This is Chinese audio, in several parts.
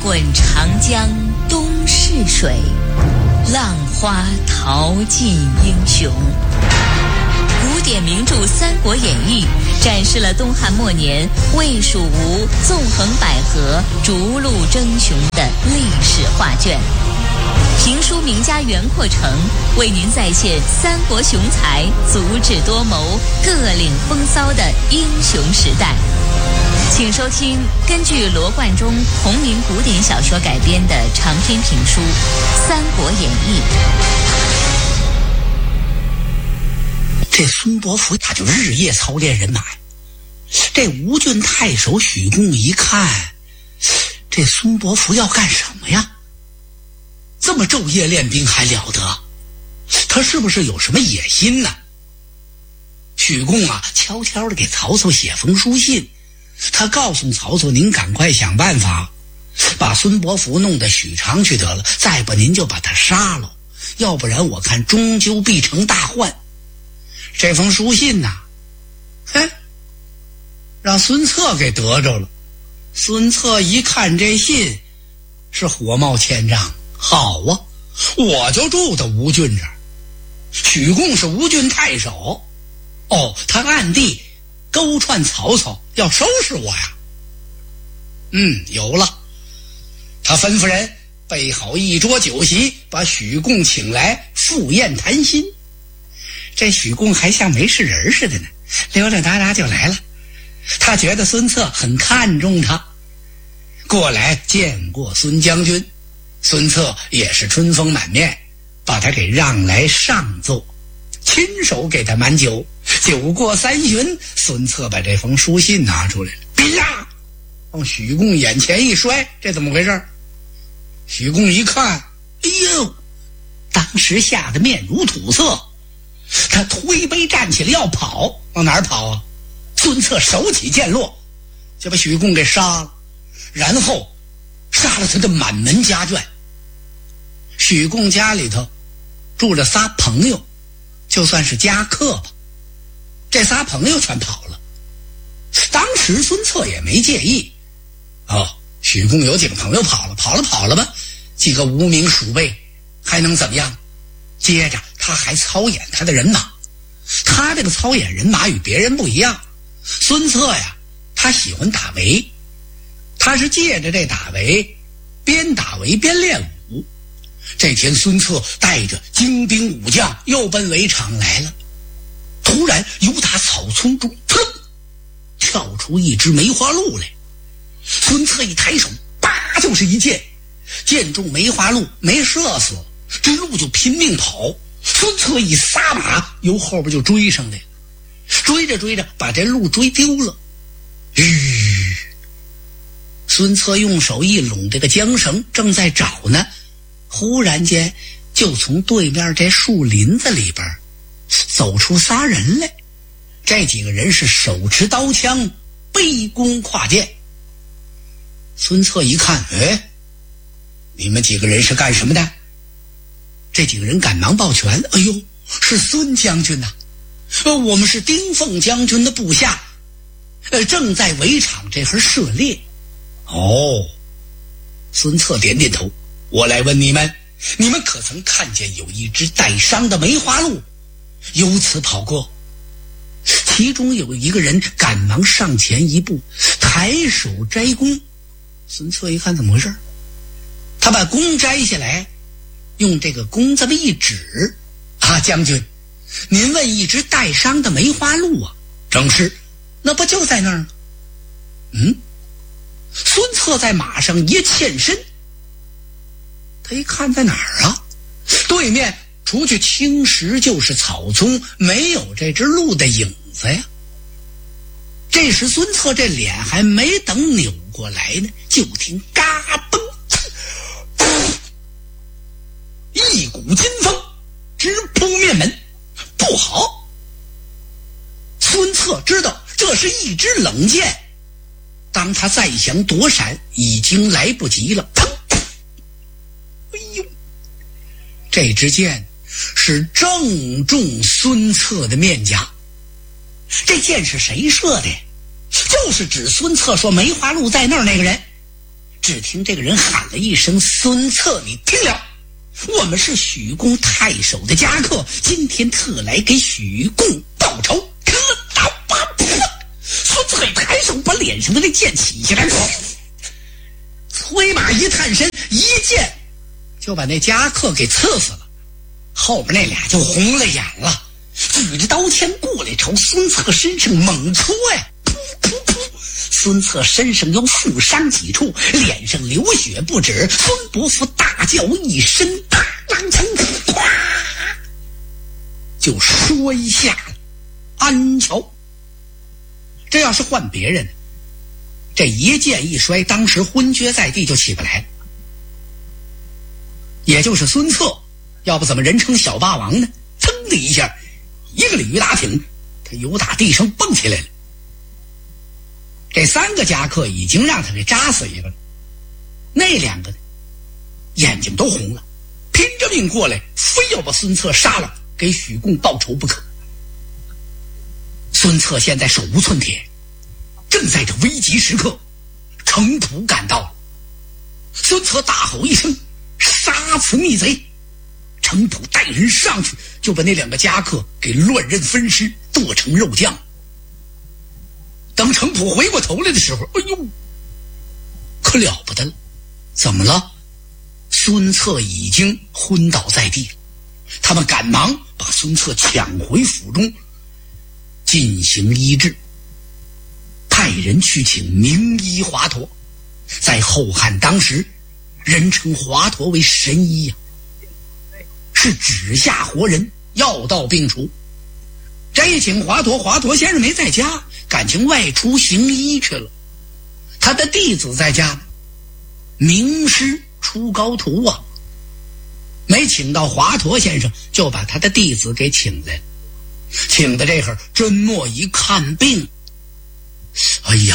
滚长江东逝水，浪花淘尽英雄。古典名著《三国演义》展示了东汉末年魏蜀吴纵横捭阖、逐鹿争雄的历史画卷。评书名家袁阔成为您再现三国雄才足智多谋、各领风骚的英雄时代。请收听根据罗贯中同名古典小说改编的长篇评书《三国演义》。 这孙伯符他就日夜操练人马。这吴郡太守许贡一看，这孙伯符要干什么呀？这么昼夜练兵还了得？他是不是有什么野心呢？许贡啊，悄悄地给曹操写封书信，他告诉曹操，您赶快想办法把孙伯符弄到许昌去得了，再不您就把他杀了，要不然我看终究必成大患。这封书信呐，让孙策给得着了。孙策一看这信，是火冒千丈。好啊，我就住到吴郡这儿，许贡是吴郡太守，他暗地勾串曹操，要收拾我呀。有了。他吩咐人备好一桌酒席，把许贡请来赴宴谈心。这许贡还像没事人似的呢，溜溜达达就来了。他觉得孙策很看重他，过来见过孙将军。孙策也是春风满面，把他给让来上座，亲手给他满酒。酒过三巡，孙策把这封书信拿出来了，啪，往许贡眼前一摔。这怎么回事？许贡一看，哎呦，当时吓得面如土色。他推杯站起来要跑，往哪儿跑啊？孙策手起剑落，就把许贡给杀了，然后杀了他的满门家眷。许贡家里头住着仨朋友，就算是家客吧。这仨朋友全跑了。当时孙策也没介意，许贡有几个朋友跑了吧，几个无名鼠辈还能怎么样？接着他还操演他的人马。他这个操演人马与别人不一样。孙策呀，他喜欢打围，他是借着这打围边打围边练武。这天孙策带着精兵武将又奔围场来了。突然由打草丛中跳出一只梅花鹿来。孙策一抬手，叭就是一箭，箭中梅花鹿，没射死，这鹿就拼命跑。孙策一撒马由后边就追上来，追着把这鹿追丢了。孙策用手一拢这个缰绳，正在找呢，忽然间就从对面这树林子里边走出仨人来。这几个人是手持刀枪，背弓跨箭。孙策一看，你们几个人是干什么的？这几个人赶忙抱拳，哎呦，是孙将军呐！我们是丁奉将军的部下，正在围场这会儿射猎。孙策点点头，我来问你们可曾看见有一只带伤的梅花鹿由此跑过？其中有一个人赶忙上前一步，抬手摘弓。孙策一看怎么回事，他把弓摘下来，用这个弓这么一指，将军，您问一只带伤的梅花鹿啊？正是，那不就在那儿吗？孙策在马上一欠身，他一看在哪儿啊？对面除去青石就是草丛，没有这只鹿的影子呀。这时孙策这脸还没等扭过来呢，就听嘎嘣，一股劲风直扑面门。不好！孙策知道这是一支冷箭，当他再想躲闪，已经来不及了。砰！哎呦，这支箭是正中孙策的面颊。这箭是谁射的？就是指孙策说梅花鹿在那儿那个人。 只听这个人喊了一声：“孙策，你听了！我们是许公太守的家客，今天特来给许公报仇。”孙策一抬手把脸上的那剑起下来，催马一探身，一剑就把那家客给刺死了。后边那俩就红了眼了，举着刀枪过来朝孙策身上猛戳呀！噗噗噗！孙策身上又负伤几处，脸上流血不止。孙伯符大叫一声，大浪枪咵就摔下了安桥。这要是换别人，这一剑一摔，当时昏厥在地就起不来了。也就是孙策，要不怎么人称小霸王呢？噌的一下，一个鲤鱼打挺，他由打地上蹦起来了。这3个家客已经让他给扎死一个了，那2个呢，眼睛都红了，拼着命过来，非要把孙策杀了，给许公报仇不可。孙策现在手无寸铁，正在这危急时刻，程普赶到了。孙策大吼一声：“杀此逆贼！”程普带人上去，就把那2个家客给乱刃分尸，剁成肉酱。等程普回过头来的时候，哎呦，可了不得了！怎么了？孙策已经昏倒在地了。他们赶忙把孙策抢回府中进行医治，派人去请名医华佗。在后汉当时，人称华佗为神医呀，是指下活人，药到病除。这一请华佗，华佗先生没在家，感情外出行医去了。他的弟子在家呢，名师出高徒啊，没请到华佗先生，就把他的弟子给请来了。请的这会儿，甄墨一看病，哎呀，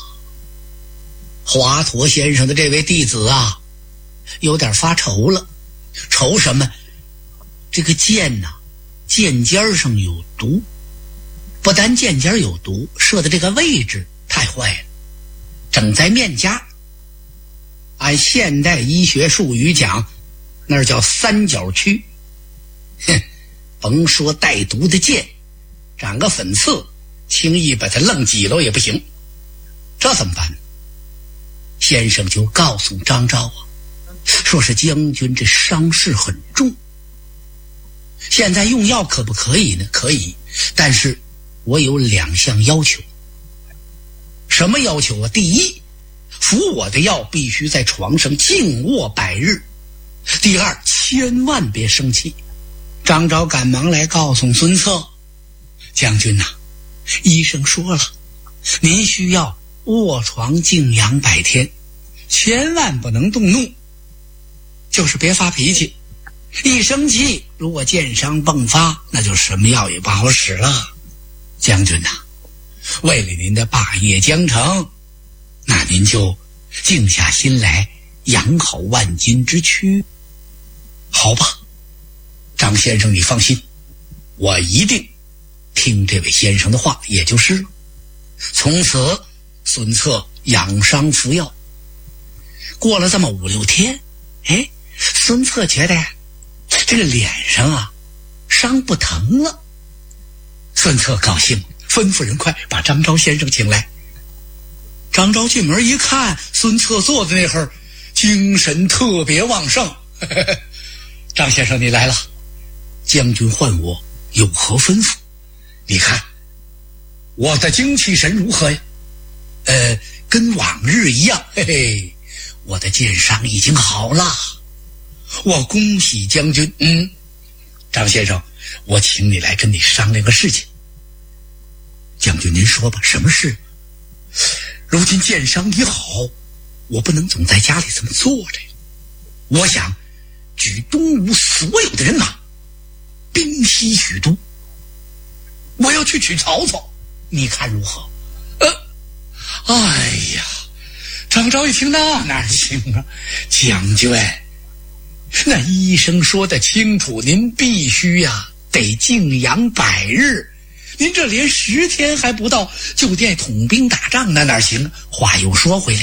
华佗先生的这位弟子啊，有点发愁了。愁什么？这个剑呐，剑尖上有毒，不但剑尖有毒，射的这个位置太坏了，整在面颊。按现代医学术语讲，那叫三角区。哼，甭说带毒的剑，长个粉刺，轻易把它愣挤了也不行。这怎么办呢？先生就告诉张昭啊，说是将军这伤势很重，现在用药可不可以呢？可以，但是我有2项要求。什么要求啊？第一，服我的药必须在床上静卧100日。第二，千万别生气。张昭赶忙来告诉孙策，将军呐，医生说了，您需要卧床静养100天，千万不能动怒，就是别发脾气。一生气，如果箭伤迸发，那就什么药也不好使了。将军呐，为了您的霸业将成，那您就静下心来，养好万金之躯。好吧，张先生你放心，我一定听这位先生的话，也就是了。从此孙策养伤服药，过了这么5、6天，孙策觉得这个脸上啊伤不疼了。孙策高兴，吩咐人快把张昭先生请来。张昭进门一看，孙策坐在那会儿，精神特别旺盛。张先生你来了，将军唤我有何吩咐？你看我的精气神如何呀？跟往日一样，嘿嘿，我的箭伤已经好了。我恭喜将军。张先生，我请你来跟你商量个事情。将军您说吧，什么事？如今箭伤已好，我不能总在家里这么坐着，我想举东吴所有的人马兵西许都，我要去取曹操，你看如何？哎呀，张昭一听，那哪行啊？将军，那医生说的清楚，您必须呀得静养100日，您这连10天还不到，就得统兵打仗，那哪行？话又说回来，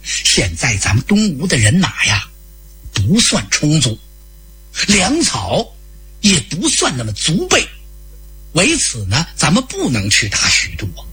现在咱们东吴的人马呀不算充足，粮草也不算那么足备，为此呢咱们不能去打许都啊。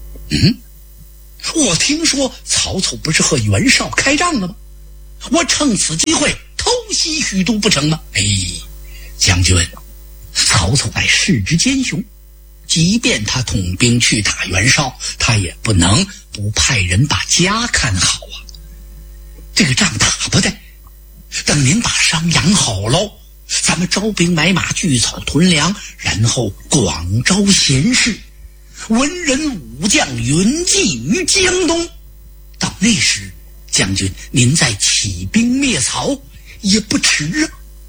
我听说曹操不是和袁绍开仗了吗？我趁此机会偷袭许都不成吗？将军，曹操乃世之奸雄，即便他统兵去打袁绍，他也不能不派人把家看好啊。这个仗打不得，等您把伤养好喽，咱们招兵买马，聚草屯粮，然后广招贤士，文人武将云集于江东。到那时，将军您再起兵灭曹也不迟啊。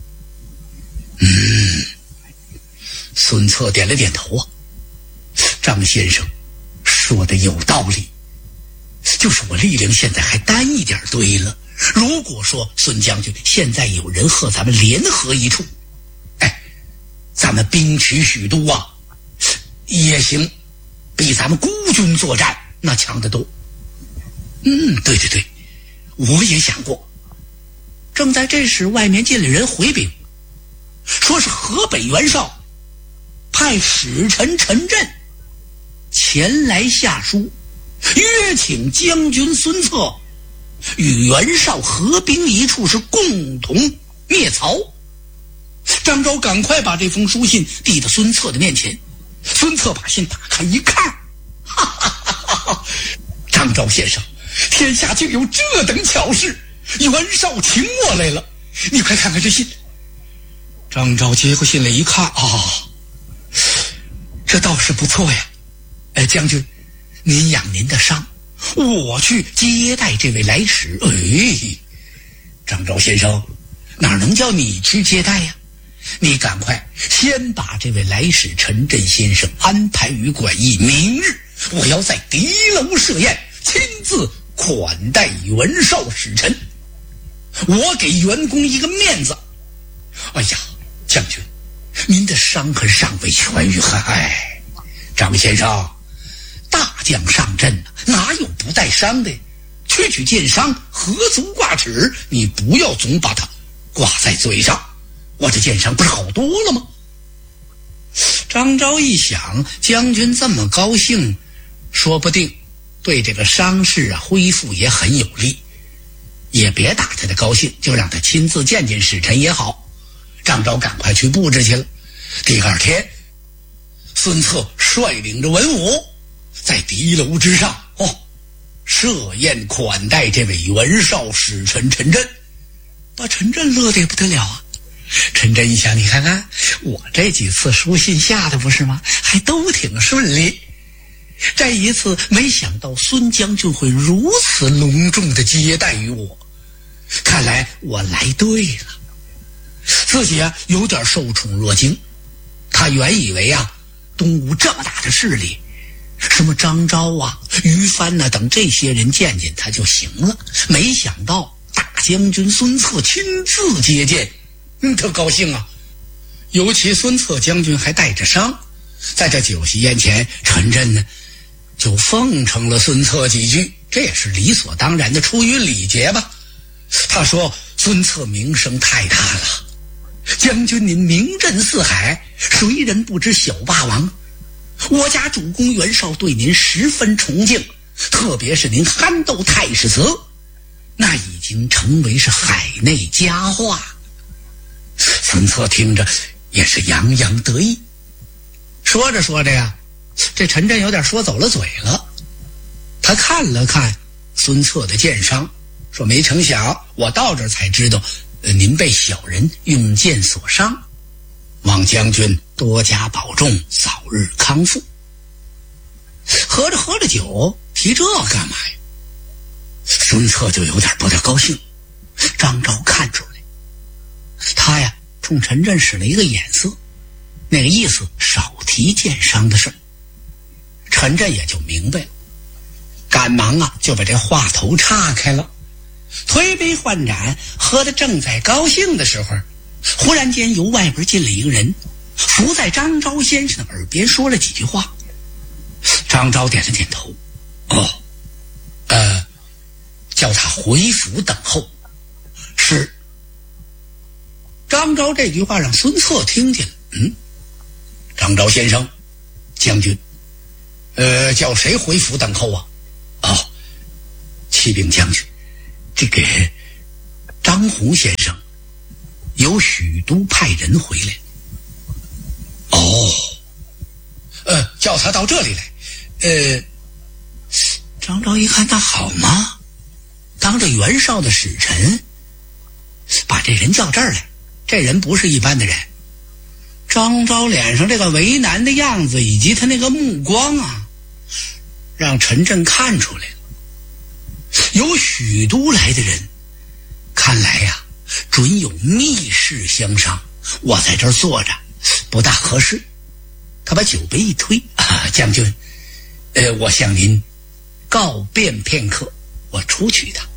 孙策点了点头啊。张先生说的有道理，就是我力量现在还单一点对了。如果说孙将军现在有人和咱们联合一处，咱们兵取许都啊也行，比咱们孤军作战那强得多。对，我也想过。正在这时，外面进了人回禀，说是河北袁绍派使臣陈震前来下书，约请将军孙策与袁绍合兵一处，是共同灭曹。张昭赶快把这封书信递到孙策的面前。孙策把信打开一看，张昭先生，天下竟有这等巧事，袁绍请我来了，你快看看这信。张昭接过信来一看，这倒是不错呀。将军，您养您的伤，我去接待这位来使。张昭先生，哪能叫你去接待呀？你赶快先把这位来使陈震先生安排于馆驿，明日我要在敌楼设宴，亲自款待袁绍使臣，我给袁公一个面子。将军，您的伤痕尚未痊愈。张先生，大将上阵哪有不带伤的？区区箭伤何足挂齿，你不要总把它挂在嘴上，我这箭伤不是好多了吗？张昭一想，将军这么高兴，说不定对这个伤势恢复也很有利，也别打他的高兴，就让他亲自见见使臣也好。张昭赶快去布置去了。第二天，孙策率领着文武在敌楼之上设宴款待这位袁绍使臣陈震，把陈震乐得也不得了啊。陈震一想，你看看我这几次书信下的不是吗，还都挺顺利，这一次没想到孙将军会如此隆重的接待于我，看来我来对了。自己有点受宠若惊。他原以为东吴这么大的势力，什么张昭于帆等这些人见见他就行了，没想到大将军孙策亲自接见，特高兴啊。尤其孙策将军还带着伤，在这酒席宴前，陈震呢就奉承了孙策几句，这也是理所当然的，出于礼节吧。他说，孙策名声太大了，将军您名震四海，谁人不知小霸王？我家主公袁绍对您十分崇敬，特别是您憨豆太史慈，那已经成为是海内佳话。孙策听着也是洋洋得意。说着说着这陈震有点说走了嘴了。他看了看孙策的箭伤，说，没成想我到这儿才知道您被小人用箭所伤，望将军多加保重，早日康复。喝着酒提这干嘛呀？孙策就有点不太高兴。张昭看出来，他冲陈震使了一个眼色，那个意思少提箭伤的事。陈震也就明白了，赶忙就把这话头岔开了。推杯换盏，喝得正在高兴的时候，忽然间由外边进了一个人，伏在张昭先生的耳边说了几句话。张昭点了点头。 叫他回府等候。是。张昭这句话让孙策听见了。张昭先生，将军，叫谁回府等候啊？哦，启禀将军，这个张宏先生由许都派人回来。哦，叫他到这里来。张昭一看，那好嘛，当着袁绍的使臣，把这人叫这儿来，这人不是一般的人。张昭脸上这个为难的样子，以及他那个目光啊，让陈震看出来了。由许都来的人，看来呀，准有密事相商。我在这儿坐着，不大合适。他把酒杯一推，将军，我向您告便片刻，我出去一趟。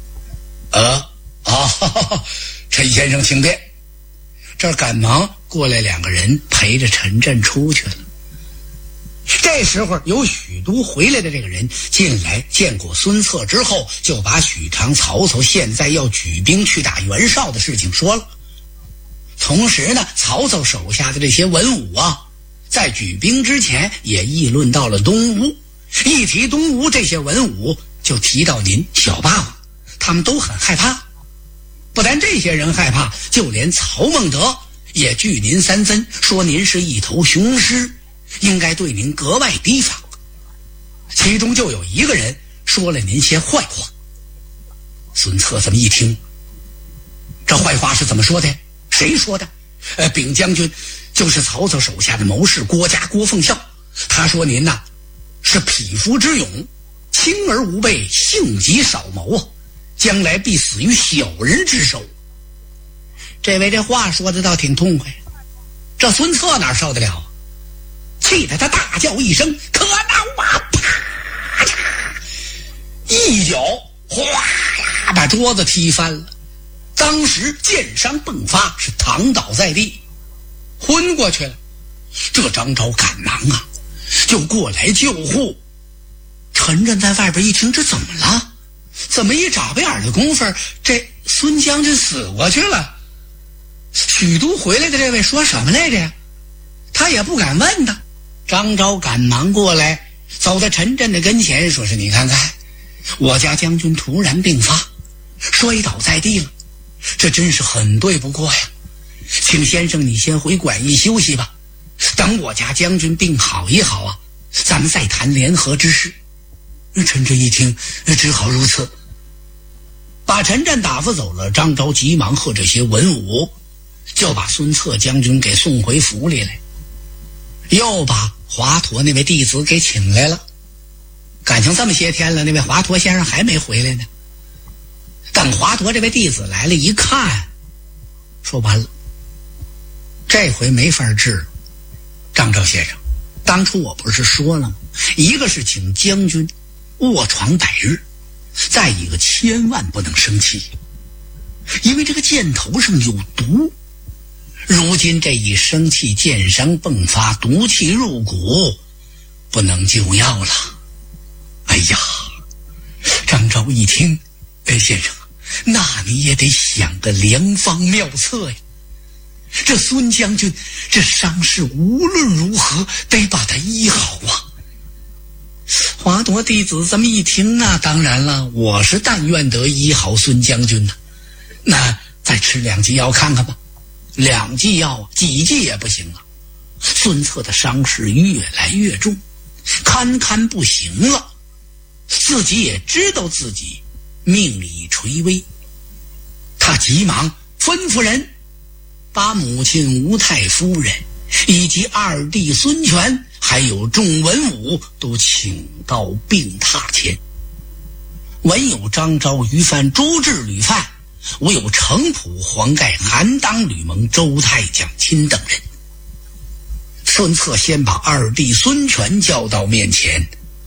陈先生请便。这儿赶忙过来2个人陪着陈震出去了。这时候由许都回来的这个人进来见过孙策之后，就把许常、曹操现在要举兵去打袁绍的事情说了。同时呢，曹操手下的这些文武啊，在举兵之前也议论到了东吴。一提东吴，这些文武就提到您小霸王，他们都很害怕。不但这些人害怕，就连曹孟德也惧您3分，说您是一头雄狮，应该对您格外提防。其中就有一个人说了您些坏话。孙策这么一听，这坏话是怎么说的？谁说的？禀将军，就是曹操手下的谋士郭嘉郭奉孝，他说您呐是匹夫之勇，轻而无备，性急少谋啊，将来必死于小人之手。这位这话说的倒挺痛快，这孙策哪受得了啊？气得他大叫一声：“可恼啊！”啪嚓，一脚哗啦把桌子踢翻了。当时箭伤迸发，是躺倒在地，昏过去了。这张昭赶忙啊，就过来救护。陈震在外边一听，这怎么了？怎么一眨巴眼的功夫，这孙将军死过去了？许都回来的这位说什么来着呀？他也不敢问他。张昭赶忙过来，走在陈震的跟前，说是你看看，我家将军突然病发，摔倒在地了，这真是很对不过呀。请先生你先回馆驿休息吧，等我家将军病好一好啊，咱们再谈联合之事。陈震一听，只好如此，把陈震打发走了。张昭急忙和这些文武，就把孙策将军给送回府里来，又把华佗那位弟子给请来了。感情这么些天了，那位华佗先生还没回来呢。等华佗这位弟子来了一看，说完了，这回没法治了。张昭先生，当初我不是说了吗？一个是请将军卧床100日，再一个千万不能生气，因为这个箭头上有毒。如今这一生气，箭伤迸发，毒气入骨，不能救药了。哎呀，张昭一听，先生，那你也得想个良方妙策呀。这孙将军这伤势无论如何得把他医好啊。华佗弟子这么一听啊，当然了，我是但愿得医好孙将军呢。那再吃2剂药看看吧。2剂药几剂也不行啊。孙策的伤势越来越重，堪堪不行了，自己也知道自己命已垂危。他急忙吩咐人把母亲吴太夫人以及2弟孙权还有众文武都请到病榻前。文有张昭、于范、朱志、吕范，无有程普、黄盖、韩当、吕蒙、周泰、蒋钦等人。孙策先把2弟孙权叫到面前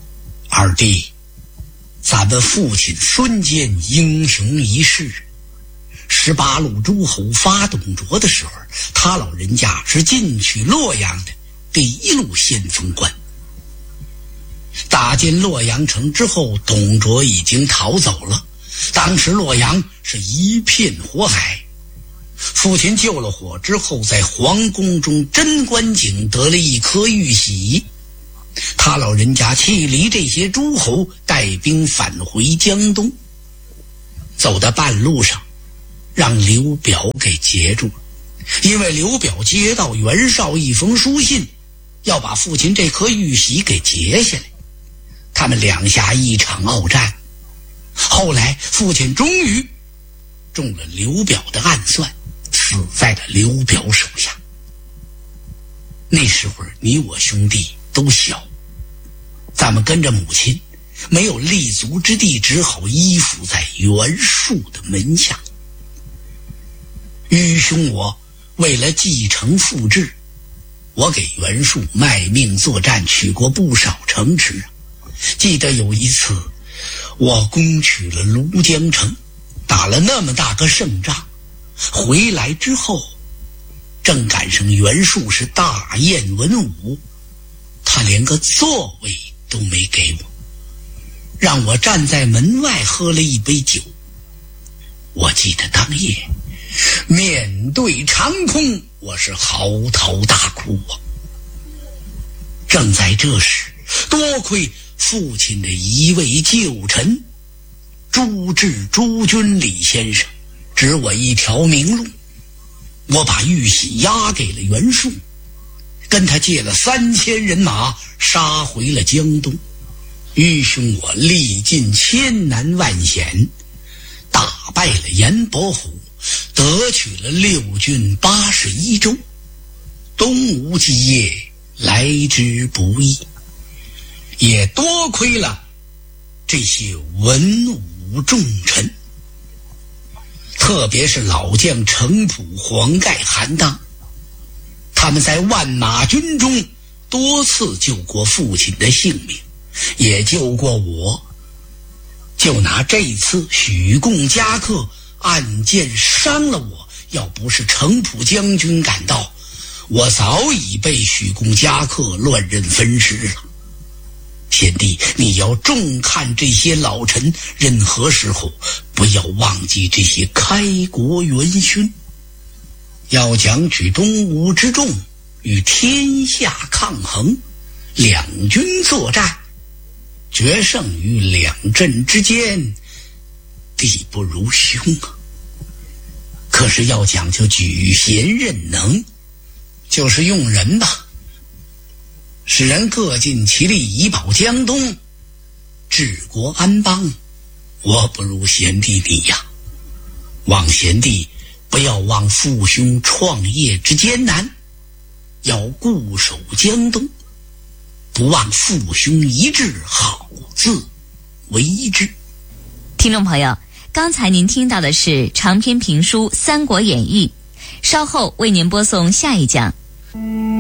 ：“2弟，咱们父亲孙坚英雄一世，18路诸侯发董卓的时候，他老人家是进取洛阳的第1路先锋官。打进洛阳城之后，董卓已经逃走了， 当时洛阳是一片火海。父亲救了火之后，在皇宫中贞观景得了一颗玉玺。他老人家气离这些诸侯，带兵返回江东。走到半路上，让刘表给截住了。因为刘表接到袁绍一封书信，要把父亲这颗玉玺给截下来。他们两下一场鏖战，后来父亲终于中了刘表的暗算，死在了刘表手下。那时候你我兄弟都小，咱们跟着母亲没有立足之地，只好依附在袁术的门下。愚兄我为了继承父志，我给袁术卖命作战，取过不少城池。记得有一次我攻取了庐江城，打了那么大个胜仗，回来之后正赶上袁术是大宴文武，他连个座位都没给我，让我站在门外喝了一杯酒。我记得当夜面对长空，我是嚎啕大哭啊。正在这时，多亏父亲的一位旧臣朱治朱军李先生指我一条明路，我把玉玺押给了袁术，跟他借了3000人马，杀回了江东。愚兄我历尽千难万险，打败了严伯虎，得取了6郡81州，东吴基业来之不易。也多亏了这些文武重臣，特别是老将程普、黄盖、韩当，他们在万马军中多次救过父亲的性命，也救过我。就拿这次许贡加克暗箭伤了我，要不是程普将军赶到，我早已被许贡加克乱刃分尸了。贤弟，你要重看这些老臣，任何时候不要忘记这些开国元勋。要讲举东吴之众与天下抗衡，两军作战，决胜于两阵之间，地不如兄啊。可是要讲究举贤任能，就是用人吧，使人各尽其力，以保江东，治国安邦。我不如贤弟你呀，望贤弟不要忘父兄创业之艰难，要固守江东，不忘父兄一志，好自为之。 听众朋友，刚才您听到的是长篇评书《三国演义》，稍后为您播送下一讲。